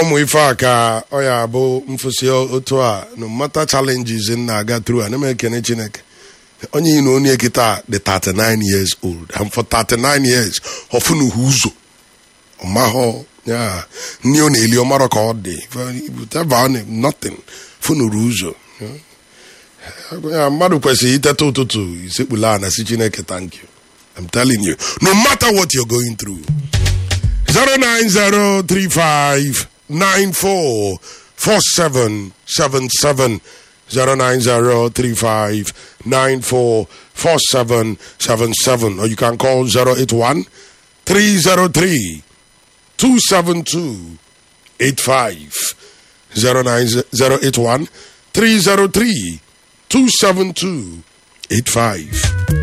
ụmụ ife a ka ọ ya bụ mfụsị otu a no matter challenges na-aga through ana m ekene Chineke onye ino onye kịta dị 39 years old and for 39 years ọfụnuhu ụzọ ọmahọ ya nne ọ na-eli ọmara ka ọ dị nothing fụnuru ụzọ ya mmadụ kwesịrị iteta ụtụtụ isekpula na si Chineke thank you. I'm telling you, no matter what you're going through. 09035944777 09035944777 or you can call 081 303 272 85 081 303 272 85.